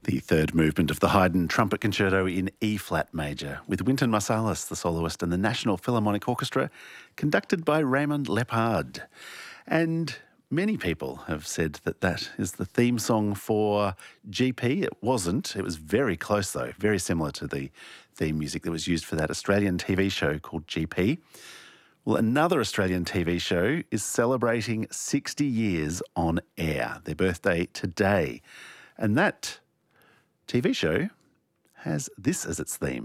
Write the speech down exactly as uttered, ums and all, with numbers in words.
The third movement of the Haydn Trumpet Concerto in E-flat major, with Wynton Marsalis, the soloist, and the National Philharmonic Orchestra, conducted by Raymond Lepard. And many people have said that that is the theme song for G P. It wasn't. It was very close, though, very similar to the theme music that was used for that Australian T V show called G P. Well, another Australian T V show is celebrating sixty years on air, their birthday today. And that T V show has this as its theme.